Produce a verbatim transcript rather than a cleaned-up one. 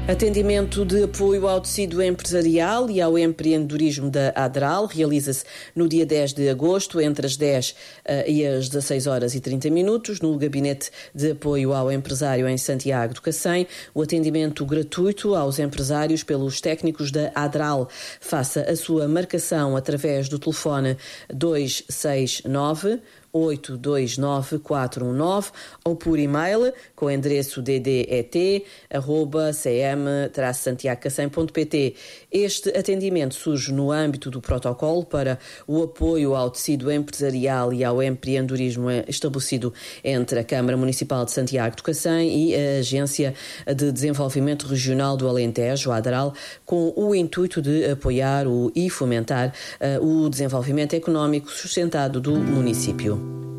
Atendimento de apoio ao tecido empresarial e ao empreendedorismo da ADRAL realiza-se no dia dez de agosto, entre as dez e as dezasseis horas e trinta minutos, no Gabinete de Apoio ao Empresário em Santiago do Cacém. O atendimento gratuito aos empresários pelos técnicos da ADRAL. Faça a sua marcação através do telefone dois seis nove, oito dois nove, quatro um nove ou por e-mail com o endereço d d e t arroba c m traço santiago cacém ponto p t. Este atendimento surge no âmbito do protocolo para o apoio ao tecido empresarial e ao empreendedorismo estabelecido entre a Câmara Municipal de Santiago do Cacém e a Agência de Desenvolvimento Regional do Alentejo, a ADRAL, com o intuito de apoiar o, e fomentar uh, o desenvolvimento económico sustentado do município.